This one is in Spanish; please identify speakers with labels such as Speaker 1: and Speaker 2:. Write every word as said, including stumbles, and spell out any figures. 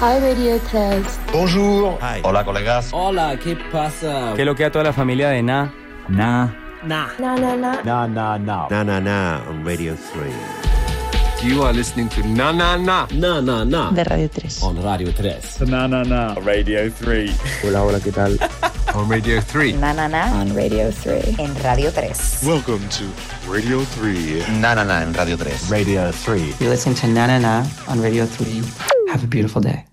Speaker 1: Hi Radio tres.
Speaker 2: Bonjour.
Speaker 3: Hi.
Speaker 2: Hola, colegas.
Speaker 4: Hola, ¿qué pasa?
Speaker 5: ¿Qué lo que a toda la familia de Na?
Speaker 6: Na.
Speaker 4: Nah.
Speaker 1: Na na na.
Speaker 6: Na, na, na.
Speaker 3: Na Na Na on Radio three.
Speaker 7: You are listening to Na Na Na.
Speaker 4: Na, na, na.
Speaker 8: De Radio tres.
Speaker 4: On Radio tres.
Speaker 6: Na, na, na.
Speaker 2: Radio three.
Speaker 5: Hola, hola, ¿qué tal?
Speaker 7: On Radio three.
Speaker 8: Na na na.
Speaker 1: On Radio tres.
Speaker 8: En Radio tres.
Speaker 2: Welcome to Radio three. Na na na en Radio tres.
Speaker 6: Radio three.
Speaker 9: You listen to Na Na Na on Radio three. Have a beautiful day.